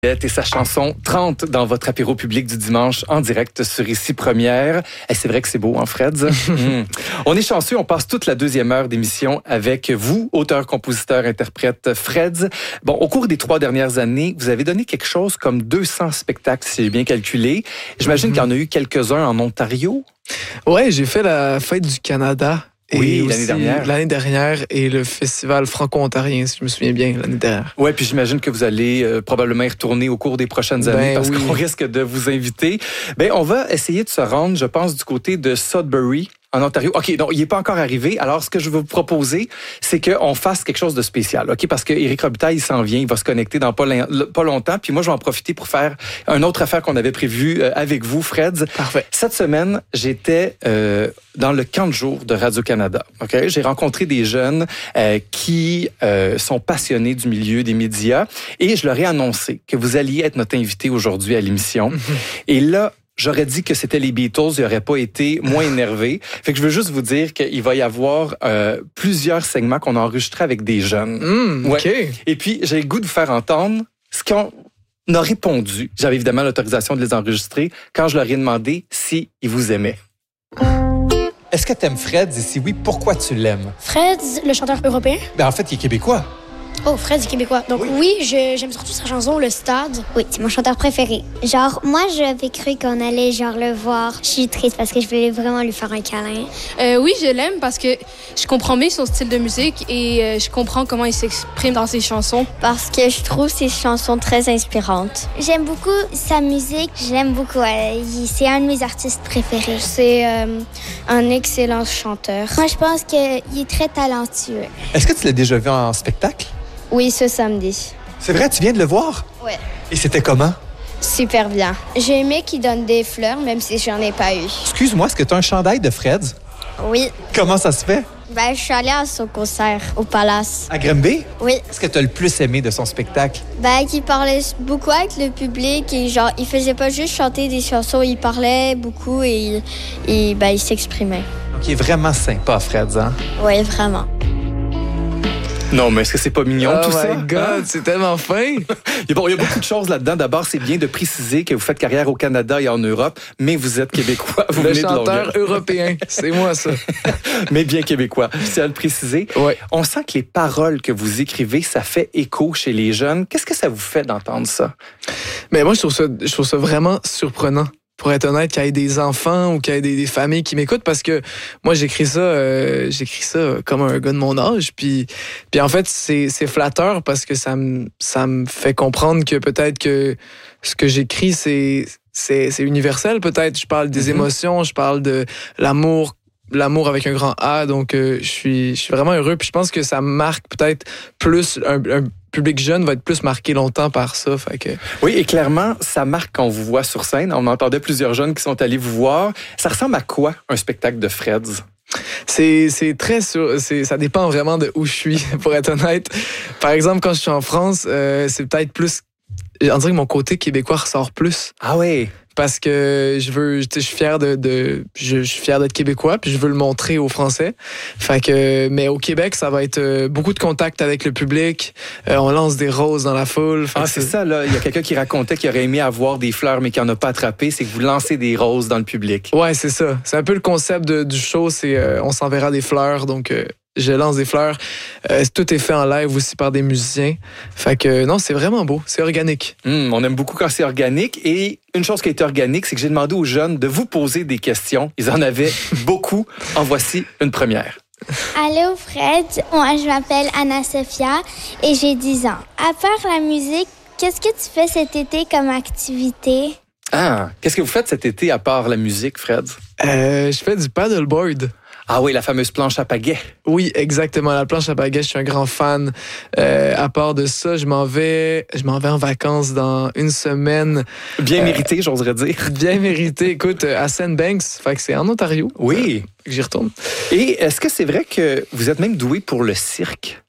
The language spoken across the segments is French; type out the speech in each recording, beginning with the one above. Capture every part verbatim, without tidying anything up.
Et sa chanson trente dans votre apéro public du dimanche en direct sur Ici Première. Et c'est vrai que c'est beau, hein, Fred? mm. On est chanceux, on passe toute la deuxième heure d'émission avec vous, auteur, compositeur, interprète Fred. Bon, au cours des trois dernières années, vous avez donné quelque chose comme deux cents spectacles, si j'ai bien calculé. J'imagine mm-hmm. qu'il y en a eu quelques-uns en Ontario. Ouais, j'ai fait la Fête du Canada. Oui, l'année dernière. L'année dernière et le festival franco-ontarien, si je me souviens bien, l'année dernière. Oui, puis j'imagine que vous allez euh, probablement y retourner au cours des prochaines années ben, parce oui. qu'on risque de vous inviter. Ben, on va essayer de se rendre, je pense, du côté de Sudbury, en Ontario. OK, donc il n'est pas encore arrivé. Alors, ce que je veux vous proposer, c'est qu'on fasse quelque chose de spécial, OK? Parce que Éric Robitaille, il s'en vient, il va se connecter dans pas, pas longtemps. Puis moi, je vais en profiter pour faire une autre affaire qu'on avait prévue avec vous, Fred. Parfait. Cette semaine, j'étais euh, dans le camp de jour de Radio-Canada, OK? J'ai rencontré des jeunes euh, qui euh, sont passionnés du milieu des médias et je leur ai annoncé que vous alliez être notre invité aujourd'hui à l'émission. Et là, j'aurais dit que c'était les Beatles, il n'aurait pas été moins énervé. Fait que je veux juste vous dire qu'il va y avoir euh, plusieurs segments qu'on a enregistrés avec des jeunes. Mmh, ouais. OK. Et puis, j'ai le goût de vous faire entendre ce qu'on a répondu. J'avais évidemment l'autorisation de les enregistrer quand je leur ai demandé s'ils vous aimaient. Est-ce que tu aimes Fred? Et si oui, pourquoi tu l'aimes? Fred, le chanteur européen. Ben, en fait, il est québécois. Oh, Fred est québécois. Donc oui, oui je, j'aime surtout sa chanson, Le Stade. Oui, c'est mon chanteur préféré. Genre, moi, j'avais cru qu'on allait genre le voir. Je suis triste parce que je voulais vraiment lui faire un câlin. Euh, oui, je l'aime parce que je comprends bien son style de musique et euh, je comprends comment il s'exprime dans ses chansons. Parce que je trouve ses chansons très inspirantes. J'aime beaucoup sa musique. Je l'aime beaucoup. Euh, c'est un de mes artistes préférés. C'est euh, un excellent chanteur. Moi, je pense qu'il est très talentueux. Est-ce que tu l'as déjà vu en spectacle? Oui, ce samedi. C'est vrai, tu viens de le voir? Ouais. Et c'était comment? Super bien. J'ai aimé qu'il donne des fleurs, même si j'en ai pas eu. Excuse-moi, est-ce que tu as un chandail de Fred? Oui. Comment ça se fait? Ben, je suis allée à son concert au Palace. À Grimby? Oui. Qu'est-ce que tu as le plus aimé de son spectacle? Ben, qu'il parlait beaucoup avec le public et genre, il faisait pas juste chanter des chansons, il parlait beaucoup et, et ben, il s'exprimait. Donc, il est vraiment sympa, Fred, hein? Oui, vraiment. Non, mais est-ce que c'est pas mignon, oh tout ça? Oh my God, hein? C'est tellement fin! il, y a, bon, il y a beaucoup de choses là-dedans. D'abord, c'est bien de préciser que vous faites carrière au Canada et en Europe, mais vous êtes québécois. Vous le venez chanteur de européen, c'est moi ça. mais bien québécois, je tiens à le préciser. Ouais. On sent que les paroles que vous écrivez, ça fait écho chez les jeunes. Qu'est-ce que ça vous fait d'entendre ça? Mais moi, je trouve ça, je trouve ça vraiment surprenant. Pour être honnête, qu'il y ait des enfants ou qu'il y ait des, des familles qui m'écoutent, parce que moi, j'écris ça, euh, j'écris ça comme un gars de mon âge. Puis, puis en fait, c'est, c'est flatteur parce que ça me, ça me fait comprendre que peut-être que ce que j'écris, c'est, c'est, c'est universel. Peut-être, je parle des mm-hmm. émotions, je parle de l'amour, l'amour avec un grand A. Donc, euh, je suis, je suis vraiment heureux. Puis je pense que ça marque peut-être plus un, un public jeune va être plus marqué longtemps par ça. Fait que... Oui, et clairement, ça marque quand on vous voit sur scène. On entendait plusieurs jeunes qui sont allés vous voir. Ça ressemble à quoi, un spectacle de Fred? C'est, c'est très sûr, c'est, ça dépend vraiment de où je suis, pour être honnête. Par exemple, quand je suis en France, euh, c'est peut-être plus... On dirait que mon côté québécois ressort plus. Ah oui? Parce que je veux, je suis fier de, de je, je suis fier d'être québécois, puis je veux le montrer aux Français. Fait que, mais au Québec, ça va être euh, beaucoup de contact avec le public. Euh, on lance des roses dans la foule. Ah, c'est, c'est ça, là. Il y a quelqu'un qui racontait qu'il aurait aimé avoir des fleurs, mais qu'il n'en a pas attrapé. C'est que vous lancez des roses dans le public. Ouais, c'est ça. C'est un peu le concept de, du show. C'est, euh, on s'enverra des fleurs, donc. Euh, Je lance des fleurs. Euh, tout est fait en live aussi par des musiciens. Fait que non, c'est vraiment beau. C'est organique. Mmh, on aime beaucoup quand c'est organique. Et une chose qui a été organique, c'est que j'ai demandé aux jeunes de vous poser des questions. Ils en avaient beaucoup. En voici une première. Allô Fred, moi je m'appelle Anna-Sophia et j'ai dix ans. À part la musique, qu'est-ce que tu fais cet été comme activité? Ah, qu'est-ce que vous faites cet été à part la musique, Fred? Euh, je fais du paddleboard. Ah oui, la fameuse planche à pagaie. Oui, exactement. La planche à pagaie, je suis un grand fan. Euh, à part de ça, je m'en vais, je m'en vais en vacances dans une semaine. Bien mérité, euh, j'oserais dire. Bien mérité. Écoute, à Sandbanks, fait que c'est en Ontario. Oui. Euh, j'y retourne. Et est-ce que c'est vrai que vous êtes même doué pour le cirque?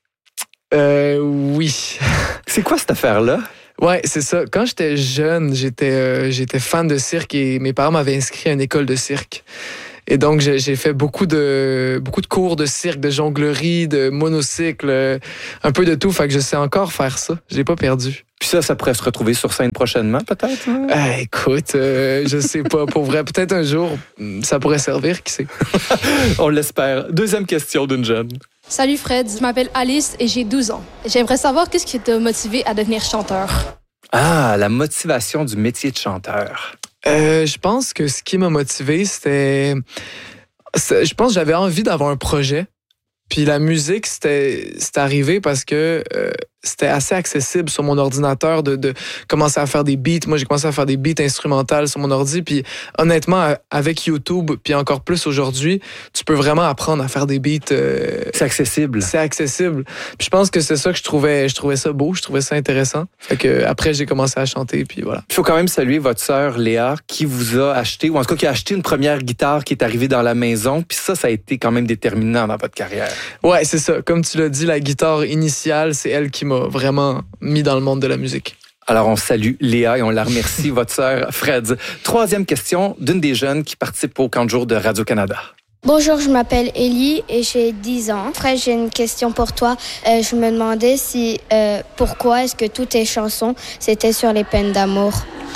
Euh, oui. C'est quoi cette affaire-là? Ouais, c'est ça. Quand j'étais jeune, j'étais, euh, j'étais fan de cirque et mes parents m'avaient inscrit à une école de cirque. Et donc, j'ai, j'ai fait beaucoup de, beaucoup de cours de cirque, de jonglerie, de monocycle, un peu de tout. Fait que je sais encore faire ça. Je l'ai pas perdu. Puis ça, ça pourrait se retrouver sur scène prochainement, peut-être? Hein? Ah, écoute, euh, je sais pas. Pour vrai, peut-être un jour, ça pourrait servir, qui sait. On l'espère. Deuxième question d'une jeune. Salut Fred, je m'appelle Alice et j'ai douze ans. J'aimerais savoir qu'est-ce qui t'a motivé à devenir chanteur. Ah, la motivation du métier de chanteur. Euh, je pense que ce qui m'a motivé, c'était... c'est- Je pense que j'avais envie d'avoir un projet. Puis la musique, c'était, c'était arrivé parce que euh, c'était assez accessible sur mon ordinateur de, de commencer à faire des beats. Moi, j'ai commencé à faire des beats instrumentales sur mon ordi. Puis honnêtement, avec YouTube, puis encore plus aujourd'hui, tu peux vraiment apprendre à faire des beats. Euh, C'est accessible. c'est accessible. Puis je pense que c'est ça que je trouvais, je trouvais ça beau, je trouvais ça intéressant. Fait que après, j'ai commencé à chanter, puis voilà. Il faut quand même saluer votre sœur Léa qui vous a acheté, ou en tout cas qui a acheté une première guitare qui est arrivée dans la maison. Puis ça, ça a été quand même déterminant dans votre carrière. Ouais, c'est ça. Comme tu l'as dit, la guitare initiale, c'est elle qui m'a vraiment mis dans le monde de la musique. Alors, on salue Léa et on la remercie, votre sœur Fred. Troisième question d'une des jeunes qui participe au camp de jour de Radio-Canada. Bonjour, je m'appelle Ellie et j'ai dix ans. Fred, j'ai une question pour toi. Euh, je me demandais si euh, pourquoi est-ce que toutes tes chansons, c'était sur les peines d'amour?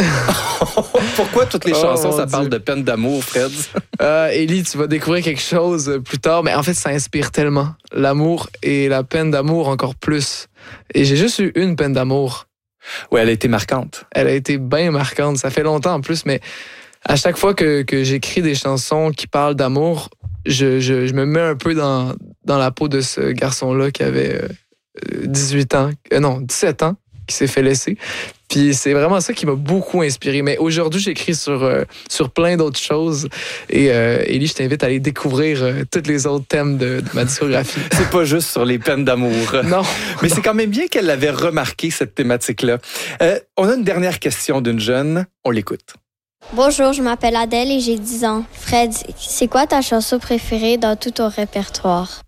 Pourquoi toutes les Oh, chansons, mon ça Dieu. parle de peine d'amour, Fred? Euh, Ellie, tu vas découvrir quelque chose plus tard, mais en fait, ça inspire tellement. L'amour et la peine d'amour encore plus. Et j'ai juste eu une peine d'amour. Oui, elle a été marquante. Elle a été bien marquante. Ça fait longtemps en plus, mais à chaque fois que, que j'écris des chansons qui parlent d'amour, je, je, je me mets un peu dans, dans la peau de ce garçon-là qui avait euh, dix-huit ans, euh, non, dix-sept ans, qui s'est fait laisser. Puis c'est vraiment ça qui m'a beaucoup inspiré. Mais aujourd'hui, j'écris sur, euh, sur plein d'autres choses. Et euh, Ellie, je t'invite à aller découvrir euh, tous les autres thèmes de, de ma discographie. C'est pas juste sur les peines d'amour. Non. Mais c'est quand même bien qu'elle avait remarqué cette thématique-là. Euh, on a une dernière question d'une jeune. On l'écoute. Bonjour, je m'appelle Adèle et j'ai dix ans. Fred, c'est quoi ta chanson préférée dans tout ton répertoire?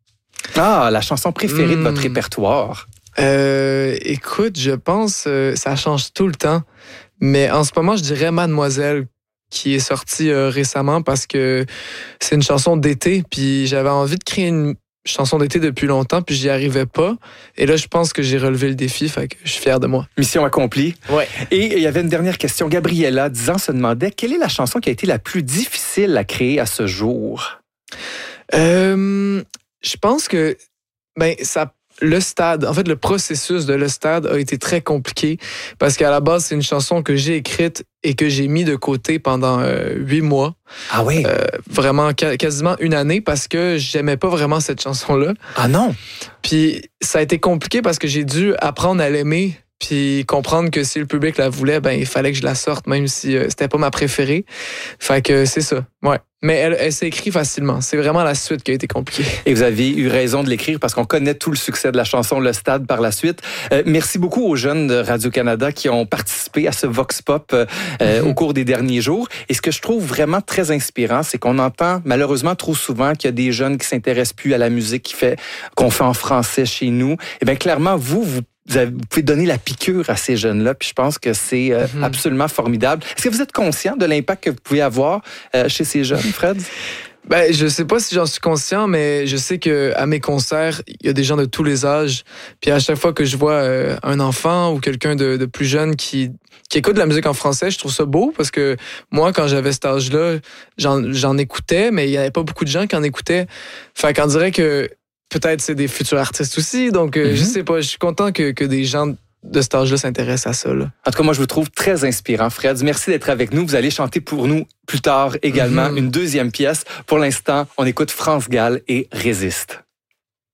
Ah, la chanson préférée Mm. de votre répertoire. Euh, écoute, je pense euh, ça change tout le temps. Mais en ce moment, je dirais Mademoiselle, qui est sortie euh, récemment parce que c'est une chanson d'été. Puis j'avais envie de créer une chanson d'été depuis longtemps, puis j'y arrivais pas. Et là, je pense que j'ai relevé le défi, fait que je suis fier de moi. Mission accomplie. Ouais. Et il y avait une dernière question. Gabriella, dix ans, se demandait quelle est la chanson qui a été la plus difficile à créer à ce jour? Euh, je pense que ben ça le stade, en fait, le processus de le stade a été très compliqué parce qu'à la base, c'est une chanson que j'ai écrite et que j'ai mis de côté pendant euh, huit mois. Ah oui? Euh, vraiment ca- quasiment une année parce que j'aimais pas vraiment cette chanson-là. Ah non? Puis ça a été compliqué parce que j'ai dû apprendre à l'aimer puis comprendre que si le public la voulait, ben il fallait que je la sorte même si euh, c'était pas ma préférée. Fait que c'est ça. Ouais. Mais elle, elle s'est écrite facilement. C'est vraiment la suite qui a été compliquée. Et vous avez eu raison de l'écrire parce qu'on connaît tout le succès de la chanson Le Stade par la suite. Euh, merci beaucoup aux jeunes de Radio-Canada qui ont participé à ce Vox Pop euh, mm-hmm. au cours des derniers jours. Et ce que je trouve vraiment très inspirant, c'est qu'on entend malheureusement trop souvent qu'il y a des jeunes qui s'intéressent plus à la musique qui fait, qu'on fait en français chez nous. Et bien clairement, vous, vous Vous, avez, vous pouvez donner la piqûre à ces jeunes-là, puis je pense que c'est euh, mm-hmm. absolument formidable. Est-ce que vous êtes conscient de l'impact que vous pouvez avoir euh, chez ces jeunes, Fred? Ben, je sais pas si j'en suis conscient, mais je sais que à mes concerts, il y a des gens de tous les âges. Puis à chaque fois que je vois euh, un enfant ou quelqu'un de, de plus jeune qui, qui écoute de la musique en français, je trouve ça beau parce que moi, quand j'avais cet âge-là, j'en, j'en écoutais, mais il y avait pas beaucoup de gens qui en écoutaient. Fait qu'on dirait que peut-être c'est des futurs artistes aussi, donc euh, mm-hmm. je sais pas, je suis content que, que des gens de cet âge-là s'intéressent à ça. Là. En tout cas, moi, je vous trouve très inspirant, Fred. Merci d'être avec nous. Vous allez chanter pour nous plus tard également mm-hmm. une deuxième pièce. Pour l'instant, on écoute France Gall et Résiste.